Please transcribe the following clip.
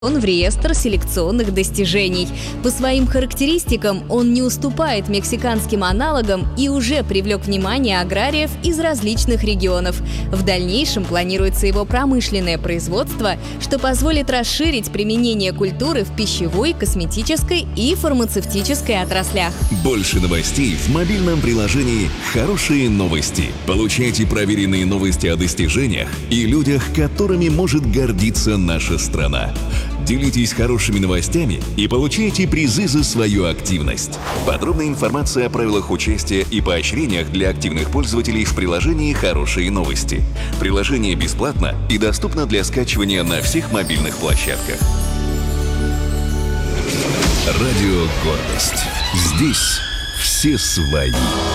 Он в реестр селекционных достижений. По своим характеристикам он не уступает мексиканским аналогам и уже привлек внимание аграриев из различных регионов. В дальнейшем планируется его промышленное производство, что позволит расширить применение культуры в пищевой, косметической и фармацевтической отраслях. Больше новостей в мобильном приложении «Хорошие новости». Получайте проверенные новости о достижениях и людях, которыми может гордиться наша страна. Делитесь хорошими новостями и получайте призы за свою активность. Подробная информация о правилах участия и поощрениях для активных пользователей в приложении «Хорошие новости». Приложение бесплатно и доступно для скачивания на всех мобильных площадках. Радио «Гордость». Здесь все свои.